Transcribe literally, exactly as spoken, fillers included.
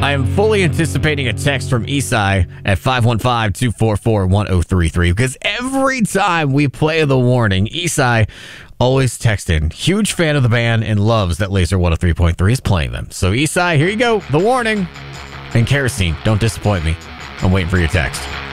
I am fully anticipating a text from Isai at five one five, two four four, one zero three three because every time we play The Warning, Isai always texts in. Huge fan of the band and loves that Laser one oh three point three is playing them. So Isai, here you go. The Warning and Kerosene. Don't disappoint me. I'm waiting for your text.